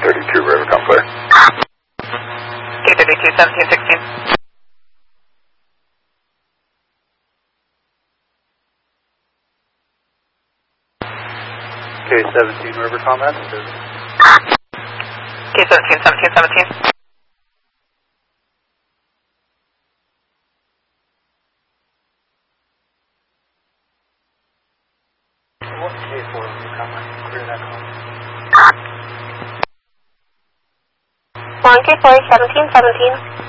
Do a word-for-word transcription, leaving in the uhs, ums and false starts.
thirty-two, River Comfort. K thirty-two, seventeen sixteen. K seventeen, River Combat. K seventeen, seventeen seventeen. What K four, River Combat? Clear that call. one K four, seventeen seventeen.